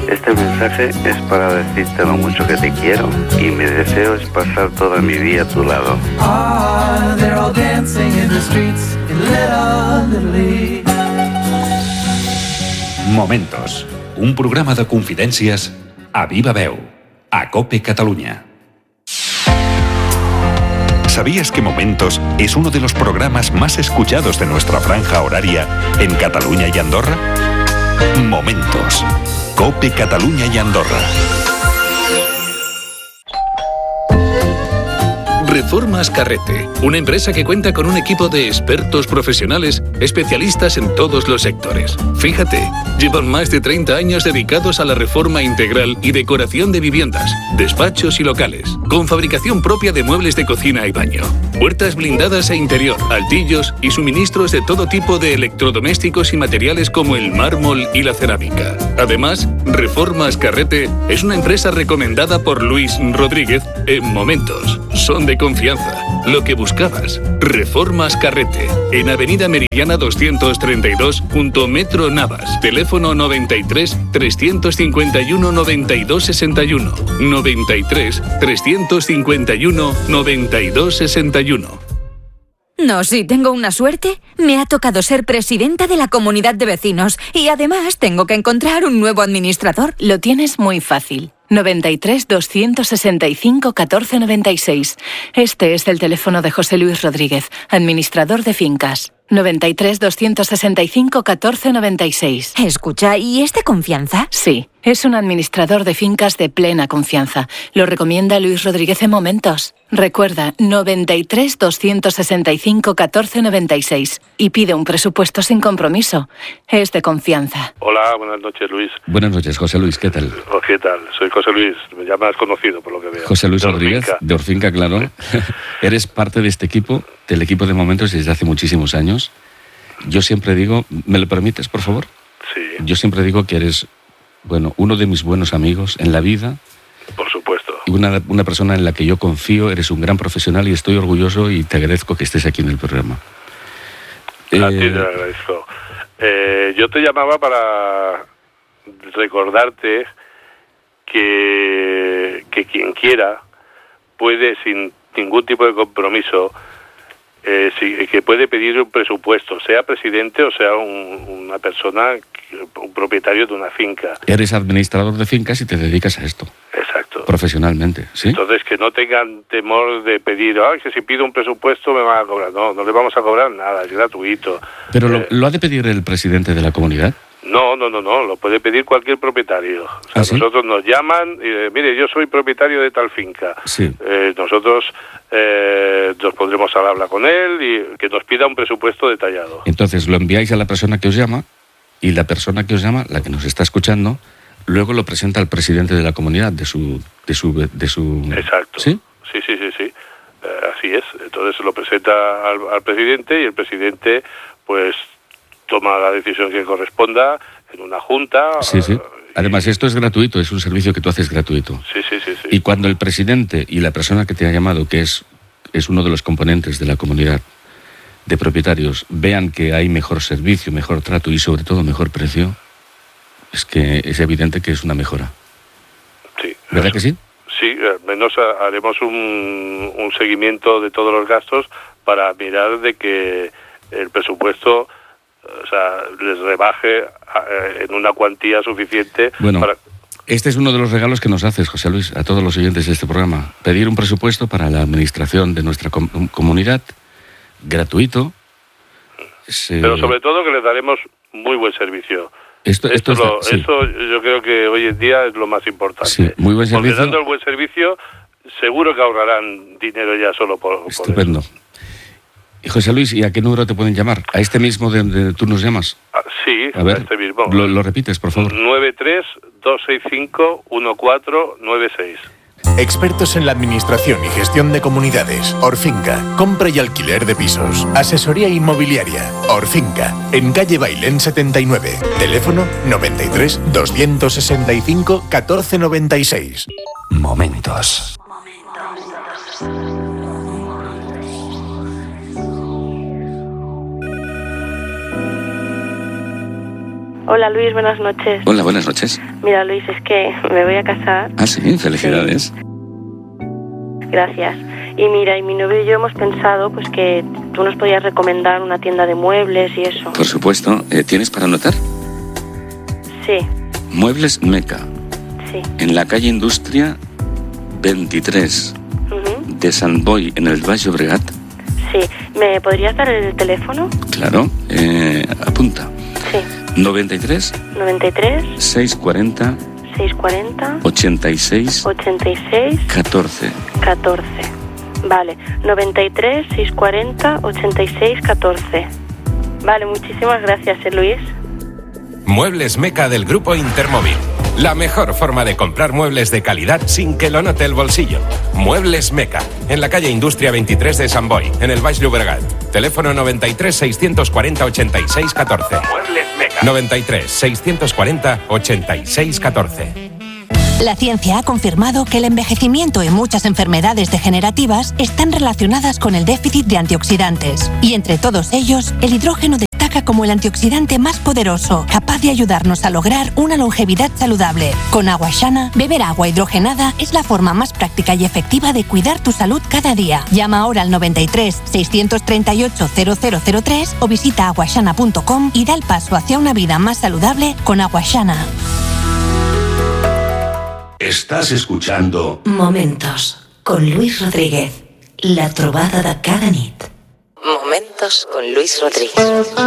Este mensaje es para decirte lo mucho que te quiero y mi deseo es pasar toda mi vida a tu lado. They're all dancing in the streets in Little Italy. Momentos, un programa de confidències a viva veu, a COPE Catalunya. ¿Sabías que Momentos es uno de los programas más escuchados de nuestra franja horaria en Cataluña y Andorra? Momentos, COPE Cataluña y Andorra. Reformas Carrete, una empresa que cuenta con un equipo de expertos profesionales especialistas en todos los sectores. Fíjate, llevan más de 30 años dedicados a la reforma integral y decoración de viviendas, despachos y locales, con fabricación propia de muebles de cocina y baño, puertas blindadas e interior, altillos y suministros de todo tipo de electrodomésticos y materiales como el mármol y la cerámica. Además, Reformas Carrete es una empresa recomendada por Luis Rodríguez en Momentos. Son de confianza. Lo que buscabas. Reformas Carrete. En Avenida Meridiana 232, junto Metro Navas. Teléfono 93 351 92 61. 93 351 92 61. No, sí, tengo una suerte. Me ha tocado ser presidenta de la comunidad de vecinos y además tengo que encontrar un nuevo administrador. Lo tienes muy fácil. 93 265 14 96. Este es el teléfono de José Luis Rodríguez, administrador de fincas. 93 265 14 96. Escucha, ¿y es de confianza? Sí, es un administrador de fincas de plena confianza. Lo recomienda Luis Rodríguez en Momentos. Recuerda, 93 265 14 96 y pide un presupuesto sin compromiso. Es de confianza. Hola, buenas noches, Luis. Buenas noches, José Luis, ¿qué tal? ¿Qué tal? Soy José Luis, me llamas conocido por lo que veo. José Luis Rodríguez, de Orfinca, claro. Eres parte de este equipo, del equipo de Momentos desde hace muchísimos años. Yo siempre digo, ¿me lo permites, por favor? Sí. Yo siempre digo que eres, bueno, uno de mis buenos amigos en la vida. Por supuesto. Y una persona en la que yo confío, eres un gran profesional y estoy orgulloso y te agradezco que estés aquí en el programa. A ti te lo agradezco. Yo te llamaba para recordarte que quien quiera puede, sin ningún tipo de compromiso, que puede pedir un presupuesto, sea presidente o sea una persona, un propietario de una finca. Eres administrador de fincas y te dedicas a esto. Exacto. Profesionalmente, ¿sí? Entonces, que no tengan temor de pedir, que si pido un presupuesto me van a cobrar. No, no le vamos a cobrar nada, es gratuito. ¿Pero lo ha de pedir el presidente de la comunidad? No, lo puede pedir cualquier propietario. O sea, ¿Ah, sí? Nosotros nos llaman y mire, yo soy propietario de tal finca. Sí. Nosotros nos pondremos al habla con él y que nos pida un presupuesto detallado. Entonces lo enviáis a la persona que os llama y la persona que os llama, la que nos está escuchando, luego lo presenta al presidente de la comunidad, de su. Exacto. ¿Sí? Sí. Así es. Entonces lo presenta al presidente y el presidente, pues, toma la decisión que corresponda en una junta. Sí. Además, esto es gratuito, es un servicio que tú haces gratuito. Sí. Y cuando el presidente y la persona que te ha llamado, que es uno de los componentes de la comunidad de propietarios, vean que hay mejor servicio, mejor trato y sobre todo mejor precio, es que es evidente que es una mejora. Sí. ¿Verdad que sí? Sí, al menos haremos un seguimiento de todos los gastos para mirar de que el presupuesto, les rebaje en una cuantía suficiente. Bueno, para... este es uno de los regalos que nos haces, José Luis, a todos los oyentes de este programa. Pedir un presupuesto para la administración de nuestra comunidad, gratuito. Pero sobre todo que les daremos muy buen servicio. Esto yo creo que hoy en día es lo más importante. Sí, muy buen servicio. Porque dando el buen servicio, seguro que ahorrarán dinero ya solo por Estupendo. eso. Y José Luis, ¿y a qué número te pueden llamar? ¿A este mismo de tú nos llamas? Sí, a ver, este mismo. Lo repites, por favor. 93 265 1496. Expertos en la administración y gestión de comunidades. Orfinca, compra y alquiler de pisos. Asesoría inmobiliaria. Orfinca, en calle Bailén 79. Teléfono 93 265 1496. Momentos. Hola Luis, buenas noches. Hola, buenas noches. Mira Luis, es que me voy a casar. Ah, sí, felicidades. Sí. Gracias. Y mira, y mi novio y yo hemos pensado pues que tú nos podías recomendar una tienda de muebles y eso. Por supuesto. ¿Tienes para anotar? Sí. Muebles Meca. Sí. En la calle Industria 23 de Sant Boi, en el Baix Llobregat. Sí. ¿Me podrías dar el teléfono? Claro. Apunta. Sí. 93 640 86 14. Vale, 93 640 86 14. Vale, muchísimas gracias, Luis. Muebles Meca del Grupo Intermóvil. La mejor forma de comprar muebles de calidad sin que lo note el bolsillo. Muebles Meca, en la calle Industria 23 de Sant Boi, en el Baix Llobregat. Teléfono 93 640 86 14. Muebles Meca. 93 640 86 14. La ciencia ha confirmado que el envejecimiento y muchas enfermedades degenerativas están relacionadas con el déficit de antioxidantes. Y entre todos ellos, el hidrógeno destaca como el antioxidante más poderoso, capaz de ayudarnos a lograr una longevidad saludable. Con Aguashana, beber agua hidrogenada es la forma más práctica y efectiva de cuidar tu salud cada día. Llama ahora al 93 638 0003 o visita aguashana.com y da el paso hacia una vida más saludable con Aguashana. Estás escuchando Momentos con Luis Rodríguez. La trobada de cada nit. Momentos con Luis Rodríguez.